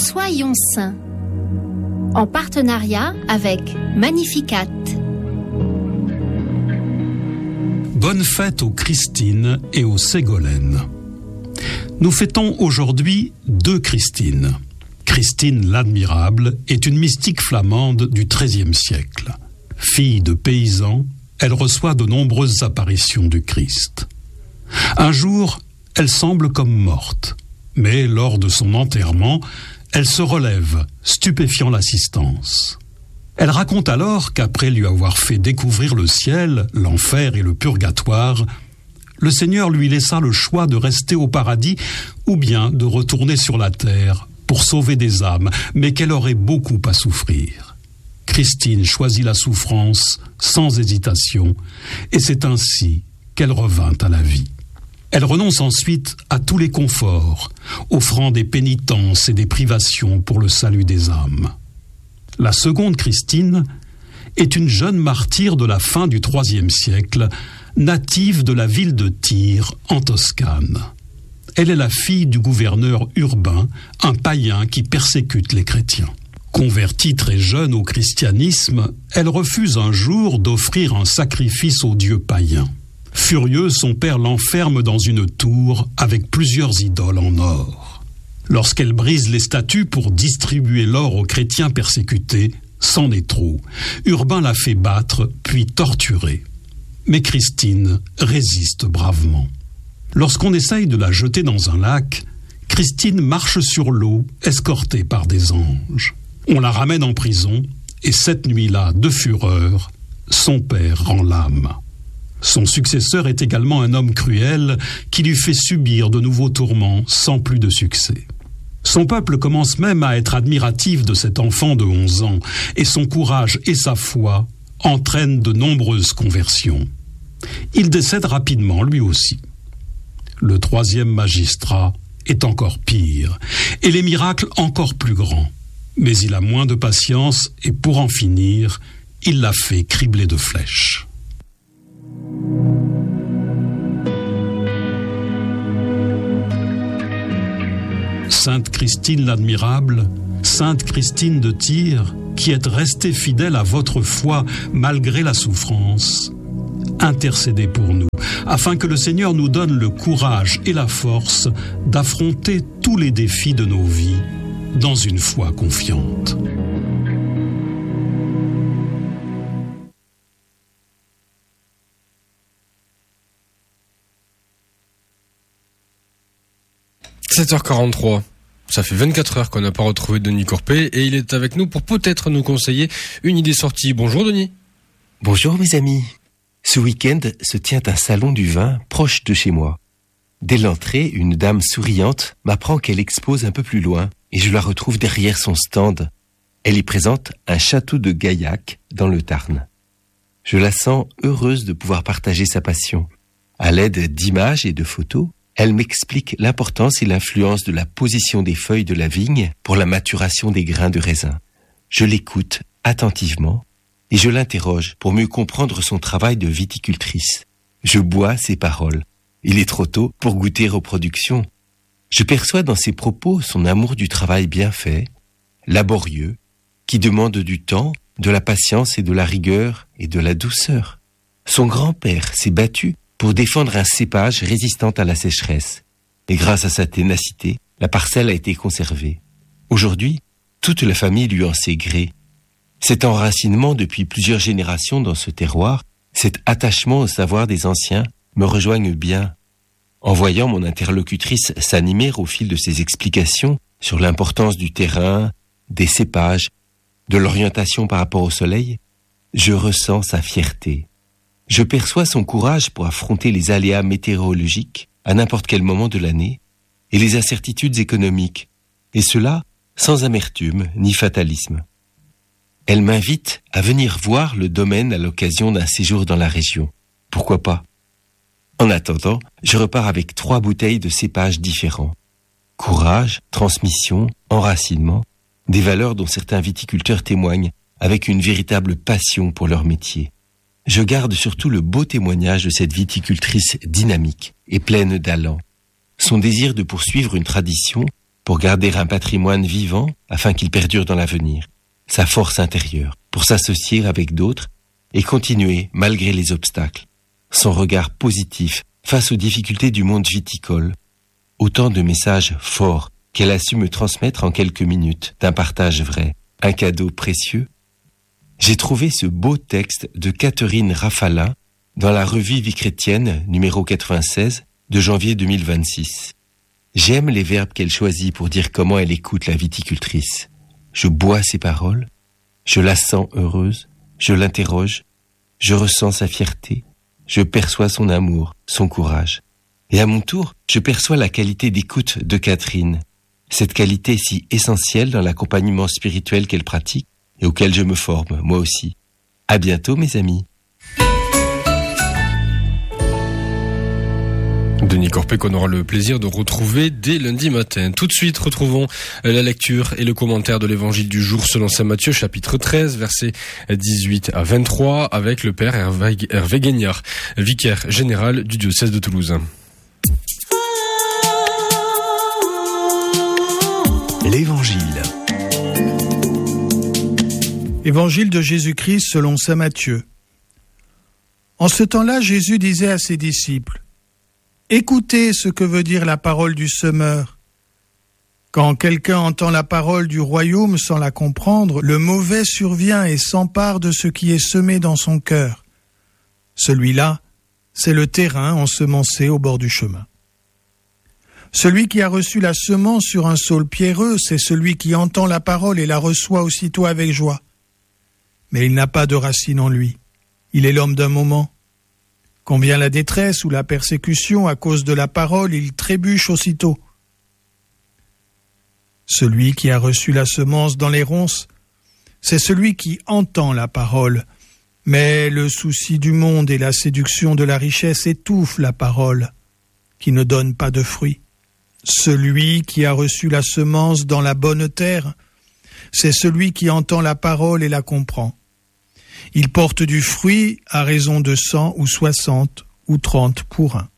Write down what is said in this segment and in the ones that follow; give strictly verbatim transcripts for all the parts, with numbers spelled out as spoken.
Soyons saints, en partenariat avec Magnificat. Bonne fête aux Christine et aux Ségolène. Nous fêtons aujourd'hui deux Christines. Christine l'Admirable est une mystique flamande du treizième siècle. Fille de paysans, elle reçoit de nombreuses apparitions du Christ. Un jour, elle semble comme morte, mais lors de son enterrement, elle se relève, stupéfiant l'assistance. Elle raconte alors qu'après lui avoir fait découvrir le ciel, l'enfer et le purgatoire, le Seigneur lui laissa le choix de rester au paradis ou bien de retourner sur la terre pour sauver des âmes, mais qu'elle aurait beaucoup à souffrir. Christine choisit la souffrance sans hésitation, et c'est ainsi qu'elle revint à la vie. Elle renonce ensuite à tous les conforts, offrant des pénitences et des privations pour le salut des âmes. La seconde Christine est une jeune martyre de la fin du troisième siècle, native de la ville de Tyr, en Toscane. Elle est la fille du gouverneur Urbain, un païen qui persécute les chrétiens. Convertie très jeune au christianisme, elle refuse un jour d'offrir un sacrifice aux dieux païens. Furieux, son père l'enferme dans une tour avec plusieurs idoles en or. Lorsqu'elle brise les statues pour distribuer l'or aux chrétiens persécutés, c'en est trop. Urbain la fait battre, puis torturer. Mais Christine résiste bravement. Lorsqu'on essaye de la jeter dans un lac, Christine marche sur l'eau, escortée par des anges. On la ramène en prison, et cette nuit-là, de fureur, son père rend l'âme. Son successeur est également un homme cruel qui lui fait subir de nouveaux tourments sans plus de succès. Son peuple commence même à être admiratif de cet enfant de onze ans, et son courage et sa foi entraînent de nombreuses conversions. Il décède rapidement, lui aussi. Le troisième magistrat est encore pire, et les miracles encore plus grands. Mais il a moins de patience, et pour en finir, il l'a fait cribler de flèches. Sainte Christine l'Admirable, Sainte Christine de Tyr, qui êtes restée fidèle à votre foi malgré la souffrance, intercédez pour nous, afin que le Seigneur nous donne le courage et la force d'affronter tous les défis de nos vies dans une foi confiante. sept heures quarante-trois. Ça fait vingt-quatre heures qu'on n'a pas retrouvé Denis Corpet et il est avec nous pour peut-être nous conseiller une idée sortie. Bonjour Denis. Bonjour mes amis. Ce week-end se tient un salon du vin proche de chez moi. Dès l'entrée, une dame souriante m'apprend qu'elle expose un peu plus loin et je la retrouve derrière son stand. Elle y présente un château de Gaillac dans le Tarn. Je la sens heureuse de pouvoir partager sa passion. À l'aide d'images et de photos, elle m'explique l'importance et l'influence de la position des feuilles de la vigne pour la maturation des grains de raisin. Je l'écoute attentivement et je l'interroge pour mieux comprendre son travail de viticultrice. Je bois ses paroles. Il est trop tôt pour goûter aux productions. Je perçois dans ses propos son amour du travail bien fait, laborieux, qui demande du temps, de la patience et de la rigueur et de la douceur. Son grand-père s'est battu pour défendre un cépage résistant à la sécheresse. Et grâce à sa ténacité, la parcelle a été conservée. Aujourd'hui, toute la famille lui en sait gré. Cet enracinement depuis plusieurs générations dans ce terroir, cet attachement au savoir des anciens, me rejoignent bien. En voyant mon interlocutrice s'animer au fil de ses explications sur l'importance du terrain, des cépages, de l'orientation par rapport au soleil, je ressens sa fierté. Je perçois son courage pour affronter les aléas météorologiques à n'importe quel moment de l'année et les incertitudes économiques, et cela sans amertume ni fatalisme. Elle m'invite à venir voir le domaine à l'occasion d'un séjour dans la région. Pourquoi pas ? En attendant, je repars avec trois bouteilles de cépages différents. Courage, transmission, enracinement, des valeurs dont certains viticulteurs témoignent avec une véritable passion pour leur métier. Je garde surtout le beau témoignage de cette viticultrice dynamique et pleine d'allant. Son désir de poursuivre une tradition pour garder un patrimoine vivant afin qu'il perdure dans l'avenir, sa force intérieure, pour s'associer avec d'autres et continuer malgré les obstacles, son regard positif face aux difficultés du monde viticole. Autant de messages forts qu'elle a su me transmettre en quelques minutes d'un partage vrai, un cadeau précieux. J'ai trouvé ce beau texte de Catherine Raffarin dans la revue Vie chrétienne numéro quatre-vingt-seize de janvier deux mille vingt-six. J'aime les verbes qu'elle choisit pour dire comment elle écoute la viticultrice. Je bois ses paroles, je la sens heureuse, je l'interroge, je ressens sa fierté, je perçois son amour, son courage. Et à mon tour, je perçois la qualité d'écoute de Catherine, cette qualité si essentielle dans l'accompagnement spirituel qu'elle pratique et auquel je me forme, moi aussi. À bientôt, mes amis. Denis Corpet qu'on aura le plaisir de retrouver dès lundi matin. Tout de suite, retrouvons la lecture et le commentaire de l'évangile du jour selon saint Matthieu, chapitre treize, versets dix-huit à vingt-trois, avec le père Hervé, Hervé Guignard, vicaire général du diocèse de Toulouse. L'Évangile. Évangile de Jésus-Christ selon saint Matthieu. En ce temps-là, Jésus disait à ses disciples: écoutez ce que veut dire la parole du semeur. Quand quelqu'un entend la parole du royaume sans la comprendre, le mauvais survient et s'empare de ce qui est semé dans son cœur. Celui-là, c'est le terrain ensemencé au bord du chemin. Celui qui a reçu la semence sur un saule pierreux, c'est celui qui entend la parole et la reçoit aussitôt avec joie. Mais il n'a pas de racine en lui. Il est l'homme d'un moment. Quand vient la détresse ou la persécution à cause de la parole, il trébuche aussitôt. Celui qui a reçu la semence dans les ronces, c'est celui qui entend la parole, mais le souci du monde et la séduction de la richesse étouffent la parole, qui ne donne pas de fruits. Celui qui a reçu la semence dans la bonne terre, c'est celui qui entend la parole et la comprend. Il porte du fruit à raison de cent ou soixante ou trente pour un.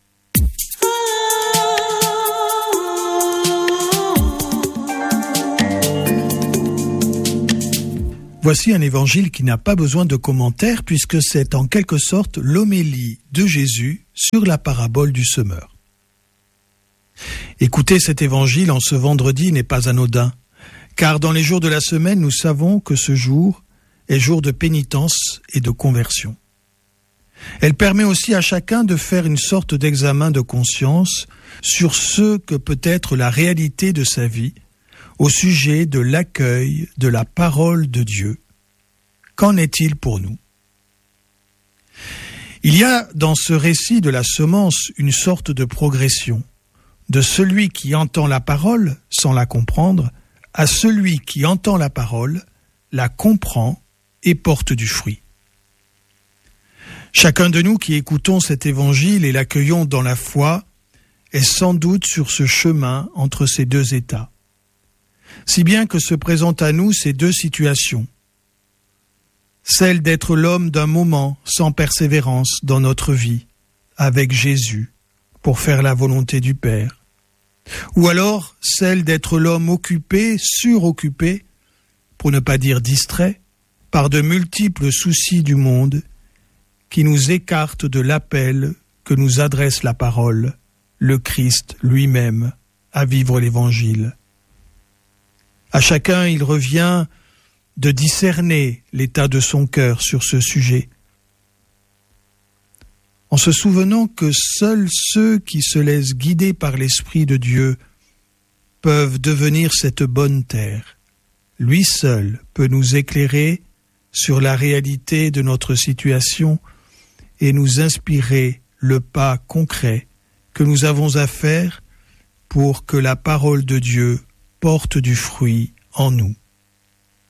Voici un évangile qui n'a pas besoin de commentaires puisque c'est en quelque sorte l'homélie de Jésus sur la parabole du semeur. Écouter cet évangile en ce vendredi n'est pas anodin, car dans les jours de la semaine, nous savons que ce jour est jour de pénitence et de conversion. Elle permet aussi à chacun de faire une sorte d'examen de conscience sur ce que peut être la réalité de sa vie au sujet de l'accueil de la parole de Dieu. Qu'en est-il pour nous ? Il y a dans ce récit de la semence une sorte de progression, de celui qui entend la parole sans la comprendre à celui qui entend la parole, la comprend et porte du fruit. Chacun de nous qui écoutons cet évangile et l'accueillons dans la foi est sans doute sur ce chemin entre ces deux états. Si bien que se présentent à nous ces deux situations. Celle d'être l'homme d'un moment sans persévérance dans notre vie, avec Jésus, pour faire la volonté du Père. Ou alors celle d'être l'homme occupé, suroccupé, pour ne pas dire distrait, par de multiples soucis du monde qui nous écartent de l'appel que nous adresse la parole, le Christ lui-même, à vivre l'Évangile. À chacun, il revient de discerner l'état de son cœur sur ce sujet, en se souvenant que seuls ceux qui se laissent guider par l'Esprit de Dieu peuvent devenir cette bonne terre. Lui seul peut nous éclairer sur la réalité de notre situation et nous inspirer le pas concret que nous avons à faire pour que la parole de Dieu porte du fruit en nous.